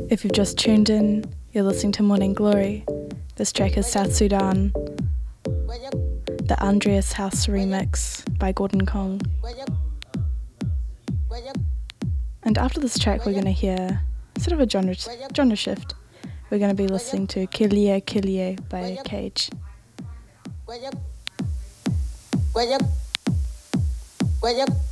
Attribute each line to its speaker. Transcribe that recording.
Speaker 1: If you've just tuned in, you're listening to Morning Glory. This track is South Sudan, the Andreas House remix by Gordon Kong. And after this track, we're going to hear sort of a genre shift. We're going to be listening to Kilie Kilie by Cage.
Speaker 2: Wake up.